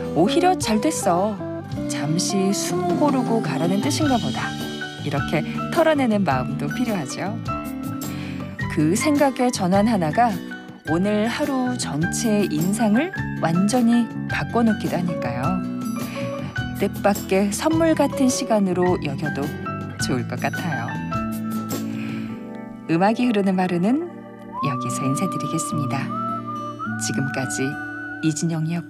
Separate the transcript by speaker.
Speaker 1: 오히려 잘 됐어. 잠시 숨 고르고 가라는 뜻인가 보다. 이렇게 털어내는 마음도 필요하죠. 그 생각의 전환 하나가 오늘 하루 전체의 인상을 완전히 바꿔놓기도 하니까요. 뜻밖의 선물 같은 시간으로 여겨도 좋을 것 같아요. 음악이 흐르는 하루는 여기서 인사드리겠습니다. 지금까지 이진영이었습니다.